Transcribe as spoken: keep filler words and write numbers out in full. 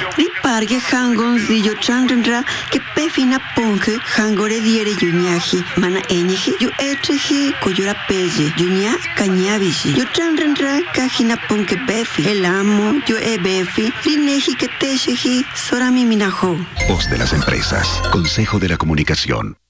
Ripargue hangon si yo chandra que pefina ponge hangore diere yuñaji mana eñeji yo etreji coyora pelle yuña cañabishi yo chandra cajina ponge befi el amo yo e befi rineji que tejeji sorami minajo. Voz de las empresas. Consejo de la Comunicación.